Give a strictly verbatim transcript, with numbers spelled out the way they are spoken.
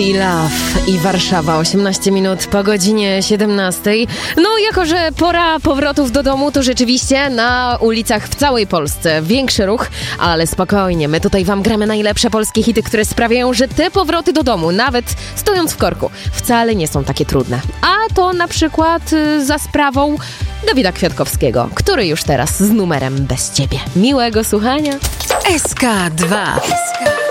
City Love i Warszawa, osiemnaście minut po godzinie siedemnastej. No, jako że pora powrotów do domu, to rzeczywiście na ulicach w całej Polsce większy ruch, ale spokojnie, my tutaj wam gramy najlepsze polskie hity, które sprawiają, że te powroty do domu, nawet stojąc w korku, wcale nie są takie trudne. A to na przykład y, za sprawą Dawida Kwiatkowskiego, który już teraz z numerem Bez Ciebie. Miłego słuchania. S K dwa.